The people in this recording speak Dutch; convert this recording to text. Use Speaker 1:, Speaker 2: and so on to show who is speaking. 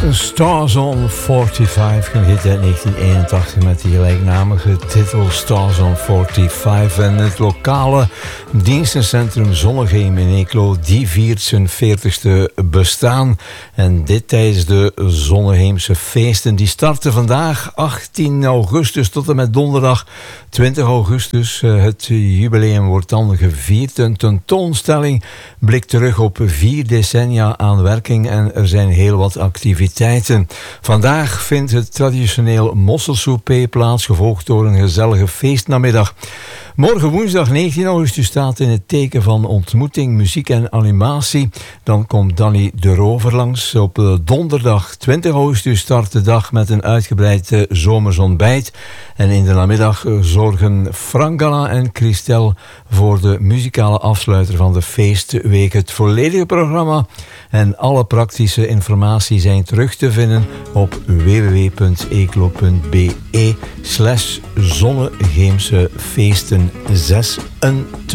Speaker 1: Stars on 45, een hit uit 1981 met die gelijknamige titel Stars on 45. En het lokale dienstencentrum Zonnegeem in Eeklo, die viert zijn 40ste bestaan. En dit tijdens de Zonnegeemse feesten. Die starten vandaag 18 augustus tot en met donderdag 20 augustus. Het jubileum wordt dan gevierd. Een tentoonstelling blikt terug op 4 decennia aan werking en er zijn heel wat activiteiten. Vandaag vindt het traditioneel mosselsouper plaats, gevolgd door een gezellige feestnamiddag. Morgen woensdag 19 augustus staat in het teken van ontmoeting, muziek en animatie. Dan komt Danny de Rover langs. Op donderdag 20 augustus start de dag met een uitgebreid zomersontbijt. En in de namiddag zorgen Frangala en Christel voor de muzikale afsluiter van de feestweek. Het volledige programma en alle praktische informatie zijn terug te vinden op www.eeklo.be/zonnegeemsefeesten 6